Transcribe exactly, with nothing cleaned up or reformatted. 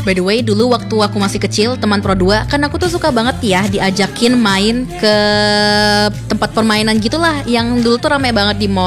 By the way, dulu waktu aku masih kecil, teman Pro dua, kan aku tuh suka banget ya diajakin main ke tempat permainan gitulah, yang dulu tuh rame banget di mall.